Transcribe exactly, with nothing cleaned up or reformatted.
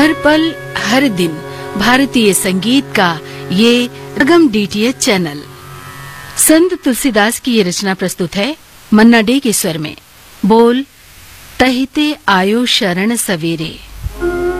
हर पल हर दिन भारतीय संगीत का ये सरगम डीटीएच चैनल। संत तुलसीदास की ये रचना प्रस्तुत है मन्ना डे के स्वर में। बोल तहिते आयो शरण सवेरे।